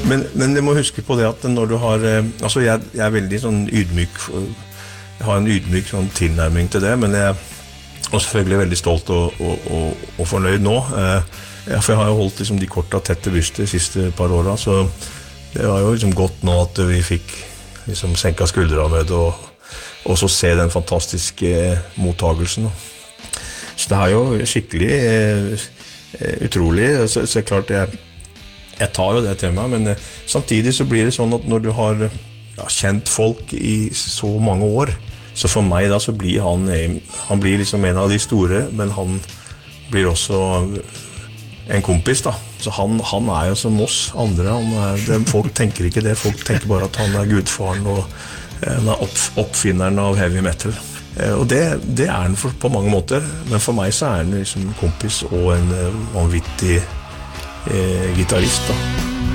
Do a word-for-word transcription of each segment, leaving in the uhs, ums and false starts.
Men, men du må huske på det at når du har, altså jeg, jeg er veldig sånn ydmyk, jeg har en ydmyk sånn tilnærming til det, men jeg er selvfølgelig veldig stolt og, og, og, og fornøyd nå. Ja, for jeg har jo holdt liksom, de korta tette brystet de siste par årene, så det var jo liksom godt nå at vi fikk liksom, senket skuldrene med det, og, og så se den fantastiske mottagelsen. Så det er jo skikkelig eh, utrolig, så, så er det klart jeg Jeg tar jo det til meg, men eh, samtidig så blir det sånn at når du har ja, kjent folk i så mange år, så for meg da så blir han, han blir liksom en av de store, men han blir også en kompis da. Så han, han er jo som oss andre, han er, det, folk tenker ikke det, folk tenker bare at han er gudfaren og eh, han er opp, oppfinneren av heavy metal. Eh, og det, det er han for, på mange måter, men for meg så er han liksom kompis og en eh, vanvittig Eh, gitarrist da.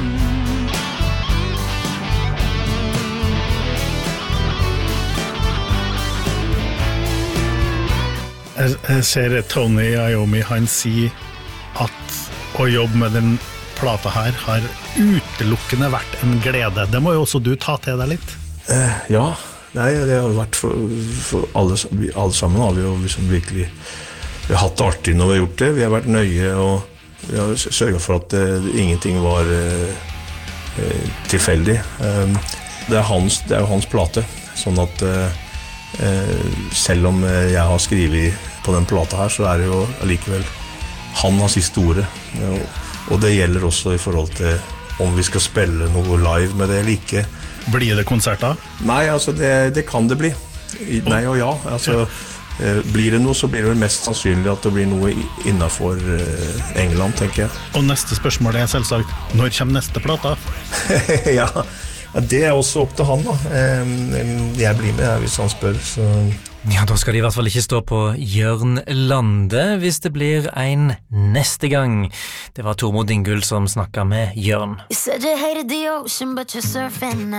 Jeg, jeg ser Tony Iommi, han sier at å jobbe med den plata her har utelukkende vært en glede. Det må jo også du ta til deg litt. Eh, ja, nei, det har vært for, for alle, alle sammen har vi jo liksom virkelig vi har hatt det artig når vi har gjort det. Vi har vært nøye og vi har sørget for at uh, ingenting var uh, uh, tilfeldig. Um, det, er hans, det er jo hans plate, sånn at uh, uh, selv om uh, jeg har skrivet på den plata her, så er det jo allikevel han har siste ordet. Uh, og det gjelder også i forhold til om vi skal spille noe live med det eller ikke. Blir det konserter? Nei, altså det, det kan det bli. Nei og ja, altså... Blir det noe, så blir det mest sannsynlig at det blir noe innenfor England, tenker jeg. Og neste spørsmål er selvsagt, når kommer neste plata? ja, det er også opp til han da. Jeg blir med her hvis han spør, så... Ja, da skal de i hvert fall ikke stå på Jørn Lande hvis det blir en neste gang. Det var Tormod Ingul som snakket med Jørn.